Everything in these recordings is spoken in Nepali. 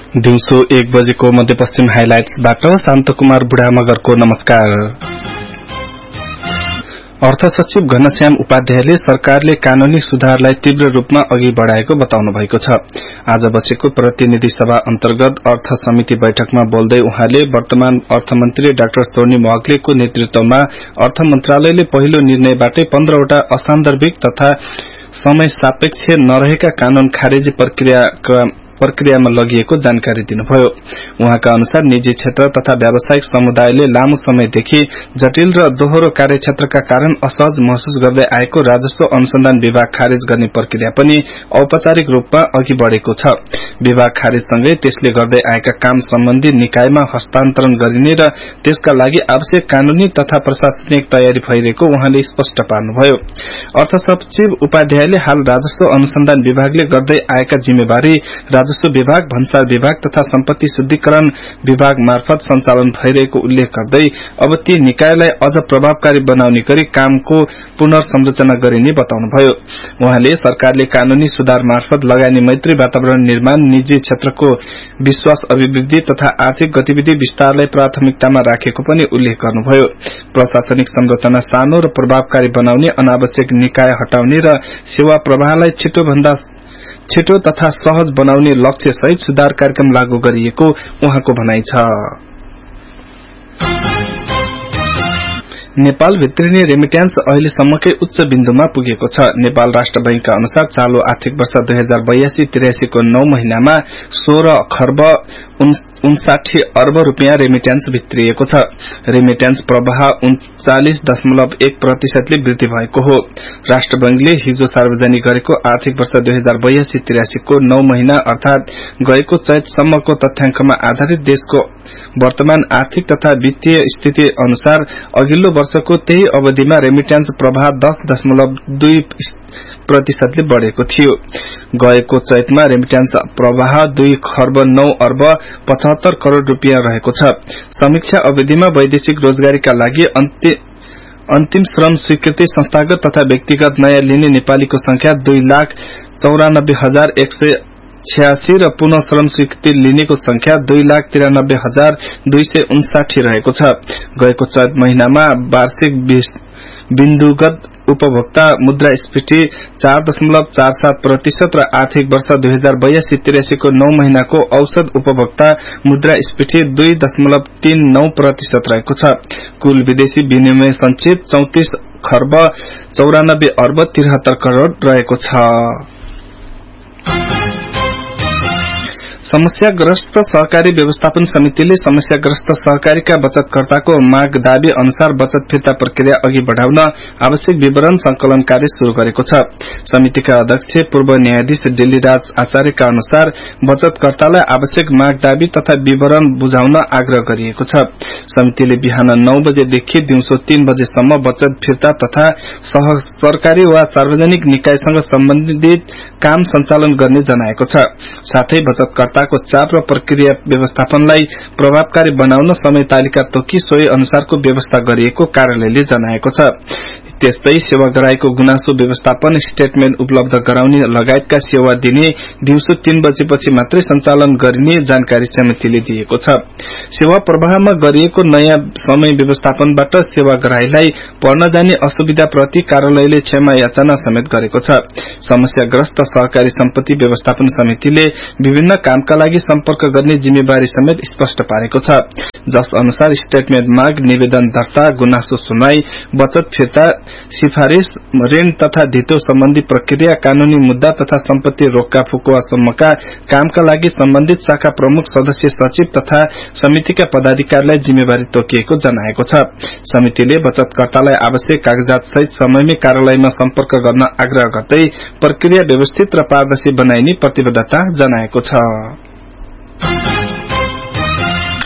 दिउँसो 1 बजेको मध्यपश्चिम हाइलाइट्सबाट शान्त कुमार बुढा मगरको नमस्कार। अर्थ सचिव घनश्याम उपाध्यायले सरकारले कानूनी सुधारलाई तीव्र रूपमा अघि बढ़ाएको बताउनु भएको छ। आज बसेको प्रतिनिधि सभा अन्तर्गत अर्थ समिति बैठकमा बोल्दै उहाँले वर्तमान अर्थमन्त्री डाक्टर स्वर्णिम वाग्लेको नेतृत्वमा अर्थ मन्त्रालयले पहिलो निर्णयबाटै 15 वटा असान्दर्भिक तथा समय सापेक्ष नरहेका कानून खारेजी प्रक्रियामा लगिएको जानकारी दिनुभयो। उहाँका अनुसार निजी क्षेत्र तथा व्यावसायिक समुदायले लामो समयदेखि जटिल र दोहोरो कार्यक्षेत्रका कारण असहज महसुस गर्दै आएको राजस्व अनुसन्धान विभाग खारेज गर्ने प्रक्रिया पनि औपचारिक रूपमा अघि बढ़ेको छ। विभाग खारेजसँगै त्यसले गर्दै आएका काम सम्बन्धी निकायमा हस्तान्तरण गरिने र त्यसका लागि आवश्यक कानूनी तथा प्रशासनिक तयारी भइरहेको उहाँले स्पष्ट पार्नुभयो। अर्थ सचिव उपाध्यायले हाल राजस्व अनुसन्धान विभागले गर्दै आएका जिम्मेवारी राजस्व विभाग, भन्सार विभाग तथा सम्पत्ति शुद्धिकरण विभाग मार्फत सञ्चालन भइरहेको उल्लेख गर्दै अब ती निकायलाई अझ प्रभावकारी बनाउने गरी कामको पुनर्संरचना गरिने बताउनुभयो। उहाँले सरकारले कानूनी सुधार मार्फत लगानी मैत्री वातावरण निर्माण, निजी क्षेत्रको विश्वास अभिवृद्धि तथा आर्थिक गतिविधि विस्तारलाई प्राथमिकतामा राखेको पनि उल्लेख गर्नुभयो। प्रशासनिक संरचना सानो र प्रभावकारी बनाउने, अनावश्यक निकाय हटाउने र सेवा प्रवाहलाई छिटो तथा सहज बनाउने लक्ष्य सहित सुधार कार्यक्रम लागू गरिएको उहाँको भनाइ छ। नेपाल भित्रिने रेमिट्यान्स अहिलेसम्मकै उच्च बिन्दुमा पुगेको छ। नेपाल राष्ट्र बैंकका अनुसार चालू आर्थिक वर्ष 2082-83 को 9 महिनामा 16 खर्ब 59 अर्ब रुपियाँ रेमिट्यान्स भित्रिएको छ। रेमिट्यान्स प्रवाह 39.1% ले वृद्धि भएको हो। राष्ट्र बैंकले हिजो सार्वजनिक गरेको आर्थिक वर्ष 2082-83 को 9 महिना अर्थात गएको चैतसम्मको तथ्याङ्कमा आधारित देशको वर्तमान आर्थिक तथा वित्तीय स्थिति अनुसार अघिल्लो वर्षको त्यही अवधिमा रेमिट्यान्स प्रवाह 10.2% ले बढ़ेको थियो। गएको चैतमा रेमिट्यान्स प्रवाह 2 खर्ब 9 अर्ब 75 करोड़ रुपियाँ रहेको छ। समीक्षा अवधिमा वैदेशिक रोजगारीका लागि अन्तिम श्रम स्वीकृति संस्थागत तथा व्यक्तिगत नयाँ लिने नेपालीको संख्या 2,94,186 र पुनः श्रम स्वीकृति लिनेको संख्या 2,93,259 रहेको छ। गएको चैत महिनामा वार्षिक बिन्दुगत उपभोक्ता मुद्रास्फीति 4.47% र आर्थिक वर्ष 2082-83 को 9 महिनाको औसत उपभोक्ता मुद्रास्फीति 2.39% रहेको छ। कुल विदेशी विनिमय संचित 34 खर्ब 94 अर्ब 73 करोड़ रहेको छ। समस्याग्रस्त सहकारी व्यवस्थापन समितिले समस्याग्रस्त सहकारीका बचतकर्ताको माग दावी अनुसार बचत फिर्ता प्रक्रिया अघि बढ़ाउन आवश्यक विवरण संकलन कार्य शुरू गरेको छ। समितिका अध्यक्ष पूर्व न्यायाधीश डिल्लीराज आचार्यका अनुसार बचतकर्तालाई आवश्यक माग दावी तथा विवरण बुझाउन आग्रह गरिएको छ। समितिले बिहान 9 बजेदेखि दिउँसो 3 बजेसम्म बचत फिर्ता तथा सरकारी वा सार्वजनिक निकायसँग सम्बन्धित काम सञ्चालन गर्ने जनाएको छ। साथै बचतकर्ताको चाप र प्रक्रिया व्यवस्थापनलाई प्रभावकारी बनाउन समय तालिका तोकी सोही अनुसारको व्यवस्था गरिएको कार्यालयले जनाएको छ। त्यस्तै सेवाग्राहीको गुनासो व्यवस्थापन, स्टेटमेन्ट उपलब्ध गराउने लगायतका सेवा दिने दिउँसो 3 बजेपछि मात्रै सञ्चालन गरिने जानकारी समितिले दिएको छ। सेवा प्रवाहमा गरिएको नयाँ समय व्यवस्थापनबाट सेवाग्राहीलाई पर्न जाने असुविधाप्रति कार्यालयले क्षमा याचना समेत गरेको छ। समस्याग्रस्त सहकारी सम्पत्ति व्यवस्थापन समितिले विभिन्न कामका लागि सम्पर्क गर्ने जिम्मेवारी समेत स्पष्ट पारेको छ। जस अनुसार स्टेटमेन्ट माग, निवेदन दर्ता, गुनासो सुनवाई, बचत फिर्ता, सिफारिश, ऋण तथा धितो सम्बन्धी प्रक्रिया, कानूनी मुद्दा तथा सम्पत्ति रोक्का फुकुवासम्मका कामका लागि सम्बन्धित शाखा प्रमुख, सदस्य सचिव तथा समितिका पदाधिकारीलाई जिम्मेवारी तोकिएको जनाएको छ। समितिले बचतकर्तालाई आवश्यक कागजात सहित समयमै कार्यालयमा सम्पर्क गर्न आग्रह गर्दै प्रक्रिया व्यवस्थित र पारदर्शी बनाइने प्रतिबद्धता जनाएको छ।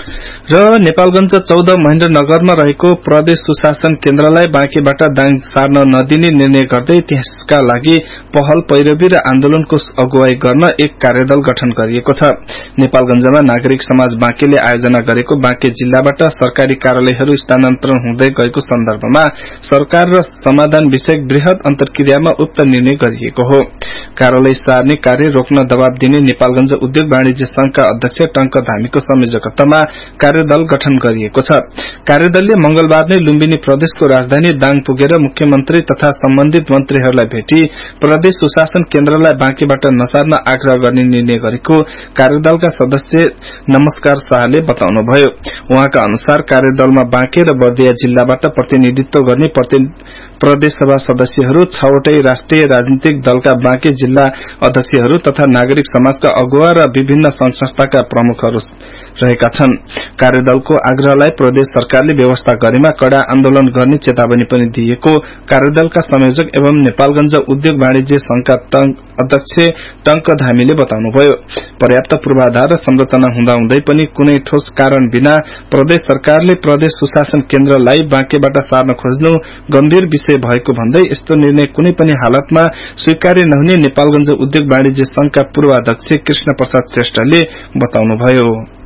र नेपालगञ्ज 14 महेन्द्रनगरमा रहेको प्रदेश सुशासन केन्द्रलाई बाँकेबाट दाङ सार्न नदिने निर्णय गर्दै त्यसका लागि पहल पैरवी र आन्दोलनको अगुवाई गर्न एक कार्यदल गठन गरिएको छ। नेपालगञ्जमा नागरिक समाज बाँकेले आयोजना गरेको बाँके जिल्लाबाट सरकारी कार्यालयहरू स्थानान्तरण हुँदै गएको सन्दर्भमा सरकार र समाधान विषयक वृहत अन्तर्क्रियामा उक्त निर्णय गरिएको हो। कार्यालय सार्ने कार्य रोक्न दबाव दिने नेपालगञ्ज उद्योग वाणिज्य संघका अध्यक्ष टंक धामीको संयोजकत्वमा कार्यदल गठन गरिएको छ। कार्यदलले मंगलबार नै लुम्बिनी प्रदेशको राजधानी दाङ पुगेर मुख्यमन्त्री तथा सम्बन्धित मन्त्रीहरूलाई भेटी प्रदेश सुशासन केन्द्रलाई बाँकेबाट नसार्न आग्रह गर्ने निर्णय गरेको कार्यदलका सदस्य नमस्कार शाहले बताउनुभयो। उहाँका अनुसार कार्यदलमा बाँके र बर्दिया जिल्लाबाट प्रतिनिधित्व गर्ने प्रदेश सभा सदस्यहरू 6 वटै राष्ट्रिय राजनीतिक दलका बाँके जिल्ला अध्यक्षहरू तथा नागरिक समाजका अगुवा र विभिन्न संघ संस्थाका प्रमुखहरू रहेका छन्। कार्यदलको आग्रहलाई प्रदेश सरकारले व्यवस्था गरेमा कड़ा आन्दोलन गर्ने चेतावनी पनि दिएको कार्यदलका संयोजक एवं नेपालगञ्ज उद्योग वाणिज्य संघका अध्यक्ष टंक धामीले बताउनुभयो। पर्याप्त पूर्वाधार र संरचना हुँदाहुँदै पनि कुनै ठोस कारण बिना प्रदेश सरकारले प्रदेश सुशासन केन्द्रलाई बाँकेबाट सार्न खोज्नु गम्भीर विषय भएको भन्दै यस्तो निर्णय कुनै पनि हालतमा स्वीकार्य नहुने नेपालगञ्ज उद्योग वाणिज्य संघका पूर्व अध्यक्ष कृष्ण प्रसाद श्रेष्ठले बताउनुभयो।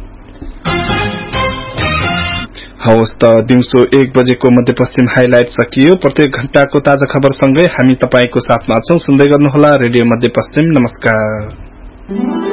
हवस् त दिउँसो 1 बजेको मध्यपश्चिम हाइलाइट सकियो। प्रत्येक घण्टाको ताजा खबरसँगै हामी तपाईको साथमा छौं। सुन्दै गर्नुहोला रेडियो मध्यपश्चिम। नमस्कार।